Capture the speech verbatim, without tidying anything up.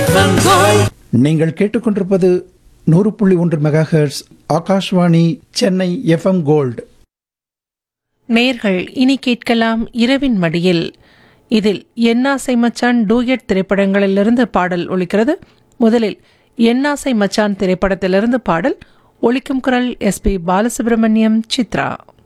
FM gold. நீங்கள் கேட்டுக்கொண்டிருப்பது நூறு புள்ளி ஒன்று mega hertz Akashvani Chennai FM gold. நேர்கள் இனி கேட்கலாம் இரவின் மடியில். இதில் என்னாசை மச்சான் டூயட் திரைப்படங்களிலிருந்து பாடல் ஒலிக்கிறது. முதலில் என்னாசை மச்சான் திரைப்படத்திலிருந்து பாடல் ஒலிக்கும் குரல் எஸ் பி பாலசுப்ரமணியம், சித்ரா.